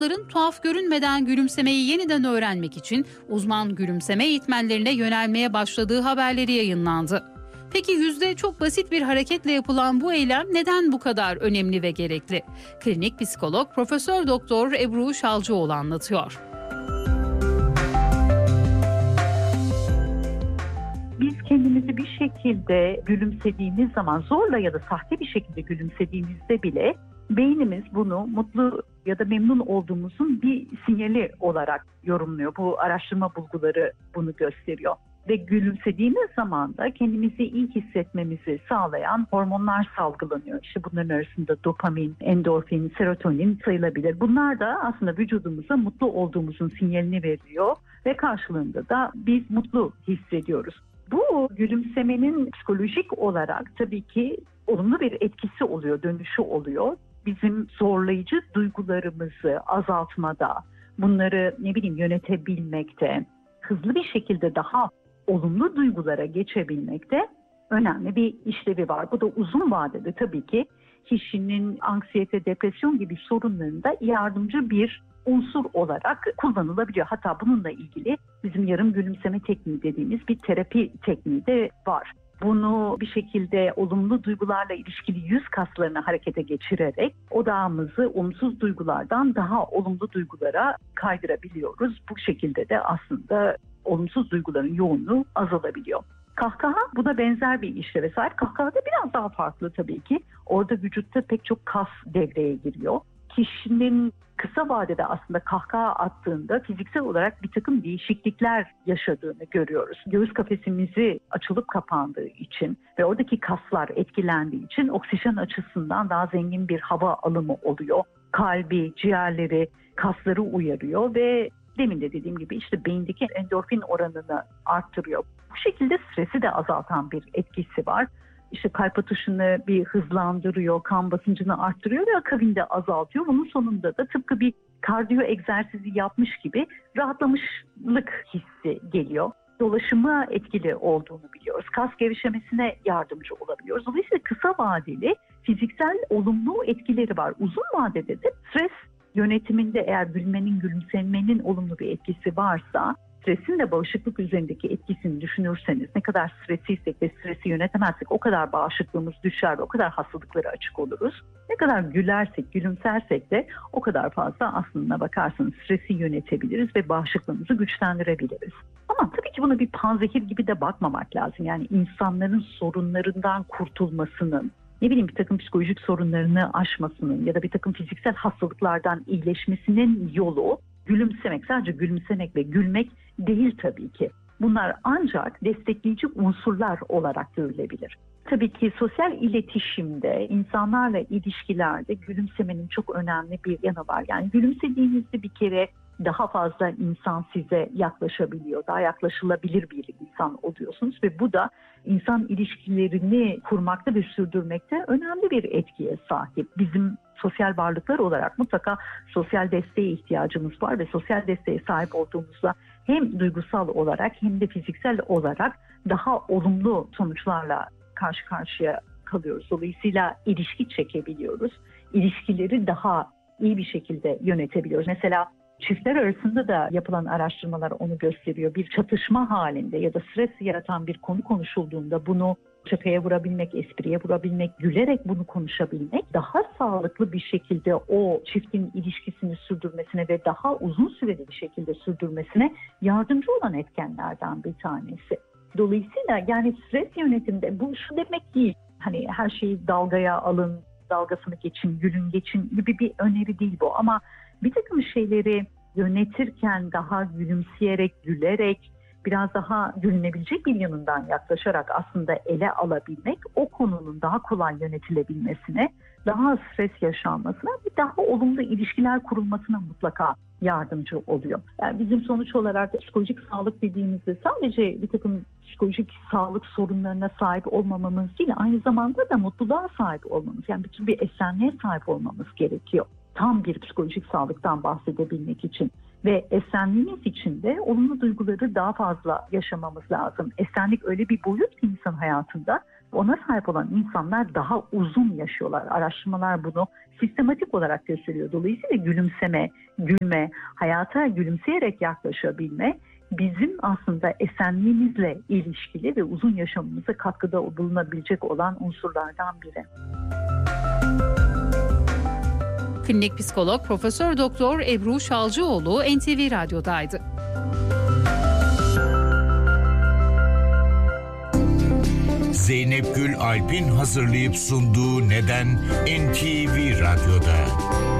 Tuhaf görünmeden gülümsemeyi yeniden öğrenmek için uzman gülümseme eğitmenlerine yönelmeye başladığı haberleri yayınlandı. Peki yüzde çok basit bir hareketle yapılan bu eylem neden bu kadar önemli ve gerekli? Klinik psikolog Profesör Doktor Ebru Şalcıoğlu anlatıyor. Biz kendimizi bir şekilde gülümsediğimiz zaman, zorla ya da sahte bir şekilde gülümsediğimizde bile beynimiz bunu mutlu ya da memnun olduğumuzun bir sinyali olarak yorumluyor. Bu araştırma bulguları bunu gösteriyor. Ve gülümsediğimiz zaman da kendimizi iyi hissetmemizi sağlayan hormonlar salgılanıyor. İşte bunların arasında dopamin, endorfin, serotonin sayılabilir. Bunlar da aslında vücudumuza mutlu olduğumuzun sinyalini veriyor ve karşılığında da biz mutlu hissediyoruz. Bu gülümsemenin psikolojik olarak tabii ki olumlu bir etkisi oluyor, dönüşü oluyor. Bizim zorlayıcı duygularımızı azaltmada, bunları yönetebilmekte, hızlı bir şekilde daha olumlu duygulara geçebilmekte önemli bir işlevi var. Bu da uzun vadede tabii ki kişinin anksiyete, depresyon gibi sorunlarında yardımcı bir unsur olarak kullanılabiliyor. Hatta bununla ilgili bizim yarım gülümseme tekniği dediğimiz bir terapi tekniği de var. Bunu bir şekilde olumlu duygularla ilişkili yüz kaslarını harekete geçirerek odağımızı olumsuz duygulardan daha olumlu duygulara kaydırabiliyoruz. Bu şekilde de aslında olumsuz duyguların yoğunluğu azalabiliyor. Kahkaha buna benzer bir işleve sahip. Kahkahada biraz daha farklı tabii ki. Orada vücutta pek çok kas devreye giriyor. Kişinin kısa vadede aslında kahkaha attığında fiziksel olarak bir takım değişiklikler yaşadığını görüyoruz. Göğüs kafesimizi açılıp kapandığı için ve oradaki kaslar etkilendiği için oksijen açısından daha zengin bir hava alımı oluyor. Kalbi, ciğerleri, kasları uyarıyor ve demin de dediğim gibi işte beyindeki endorfin oranını arttırıyor. Bu şekilde stresi de azaltan bir etkisi var. İşte kalp atışını bir hızlandırıyor, kan basıncını arttırıyor ve akabinde azaltıyor. Bunun sonunda da tıpkı bir kardiyo egzersizi yapmış gibi rahatlamışlık hissi geliyor. Dolaşıma etkili olduğunu biliyoruz. Kas gevşemesine yardımcı olabiliyoruz. Dolayısıyla kısa vadeli fiziksel olumlu etkileri var. Uzun vadede de stres yönetiminde eğer gülmenin, gülümsemenin olumlu bir etkisi varsa, stresin de bağışıklık üzerindeki etkisini düşünürseniz, ne kadar stresliysek ve stresi yönetemezsek o kadar bağışıklığımız düşer ve o kadar hastalıklara açık oluruz. Ne kadar gülersek, gülümsersek de o kadar fazla aslına bakarsanız stresi yönetebiliriz ve bağışıklığımızı güçlendirebiliriz. Ama tabii ki buna bir panzehir gibi de bakmamak lazım. Yani insanların sorunlarından kurtulmasının, bir takım psikolojik sorunlarını aşmasının ya da bir takım fiziksel hastalıklardan iyileşmesinin yolu gülümsemek, sadece gülümsemek ve gülmek değil tabii ki. Bunlar ancak destekleyici unsurlar olarak görülebilir. Tabii ki sosyal iletişimde, insanlarla ilişkilerde gülümsemenin çok önemli bir yanı var. Yani gülümsediğinizde bir kere daha fazla insan size yaklaşabiliyor, daha yaklaşılabilir bir insan oluyorsunuz ve bu da insan ilişkilerini kurmakta ve sürdürmekte önemli bir etkiye sahip. Bizim sosyal varlıklar olarak mutlaka sosyal desteğe ihtiyacımız var ve sosyal desteğe sahip olduğumuzda hem duygusal olarak hem de fiziksel olarak daha olumlu sonuçlarla karşı karşıya kalıyoruz. Dolayısıyla ilişki çekebiliyoruz. İlişkileri daha iyi bir şekilde yönetebiliyoruz. Mesela çiftler arasında da yapılan araştırmalar onu gösteriyor. Bir çatışma halinde ya da stres yaratan bir konu konuşulduğunda bunu şakaya vurabilmek, espriye vurabilmek, gülerek bunu konuşabilmek daha sağlıklı bir şekilde o çiftin ilişkisini sürdürmesine ve daha uzun süreli bir şekilde sürdürmesine yardımcı olan etkenlerden bir tanesi. Dolayısıyla yani stres yönetiminde bu şu demek değil. Hani her şeyi dalgaya alın, dalgasını geçin, gülün geçin gibi bir öneri değil bu. Ama bir takım şeyleri yönetirken daha gülümseyerek, gülerek, biraz daha gülünebilecek bir yanından yaklaşarak aslında ele alabilmek o konunun daha kolay yönetilebilmesine, daha stres yaşanmasına ve daha olumlu ilişkiler kurulmasına mutlaka yardımcı oluyor. Yani bizim sonuç olarak psikolojik sağlık dediğimizde sadece bir takım psikolojik sağlık sorunlarına sahip olmamamız değil, aynı zamanda da mutluluğa sahip olmamız, yani bütün bir esenliğe sahip olmamız gerekiyor. Tam bir psikolojik sağlıktan bahsedebilmek için ve esenliğimiz için de olumlu duyguları daha fazla yaşamamız lazım. Esenlik öyle bir boyut ki insan hayatında Ona sahip olan insanlar daha uzun yaşıyorlar. Araştırmalar bunu sistematik olarak gösteriyor. Dolayısıyla gülümseme, gülme, hayata gülümseyerek yaklaşabilme bizim aslında esenliğimizle ilişkili ve uzun yaşamımıza katkıda bulunabilecek olan unsurlardan biri. Klinik psikolog Profesör Doktor Ebru Şalcıoğlu NTV Radyo'daydı. Zeynep Gül Alp'in hazırlayıp sunduğu Neden NTV Radyo'da.